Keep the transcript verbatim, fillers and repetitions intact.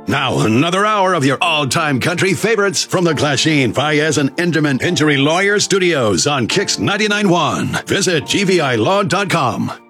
Now, another hour of your all-time country favorites from the Glasheen, Fayez, and Enderman Injury Lawyer Studios on Kicks ninety-nine point one. Visit G V I law dot com.